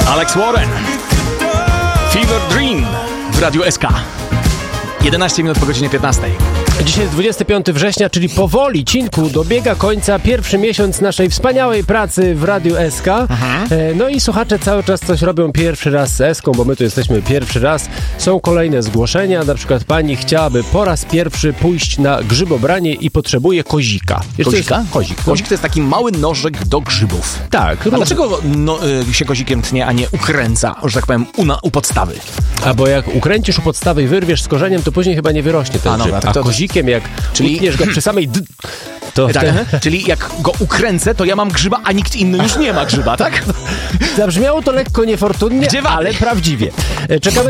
Alex Warren, Fever Dream w Radiu SK. 11 minut po godzinie 15. Dzisiaj jest 25 września, czyli powoli, cinku, dobiega końca pierwszy miesiąc naszej wspaniałej pracy w Radiu SK. No i słuchacze cały czas coś robią pierwszy raz z Eską, bo my tu jesteśmy pierwszy raz. Są kolejne zgłoszenia, na przykład pani chciałaby po raz pierwszy pójść na grzybobranie i potrzebuje kozika. Wiesz, Kozika? Kozik. Kozik to jest taki mały nożek do grzybów. Tak. A dlaczego się kozikiem tnie, a nie ukręca, że tak powiem, u podstawy? A bo jak ukręcisz u podstawy i wyrwiesz z korzeniem, to później chyba nie wyrośnie ten grzyb. Tak, a kozikiem, jak utniesz go przy samej to Czyli jak go ukręcę, to ja mam grzyba, a nikt inny już nie ma grzyba, tak? Zabrzmiało to lekko niefortunnie, ale prawdziwie. Czekamy